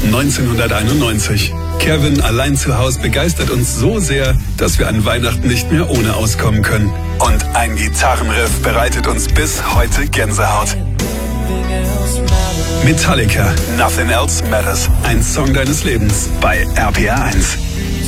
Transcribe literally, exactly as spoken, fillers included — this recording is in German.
neunzehnhunderteinundneunzig. Kevin allein zu Hause begeistert uns so sehr, dass wir an Weihnachten nicht mehr ohne auskommen können. Und ein Gitarrenriff bereitet uns bis heute Gänsehaut. Metallica, Nothing Else Matters. Ein Song deines Lebens bei R P R eins.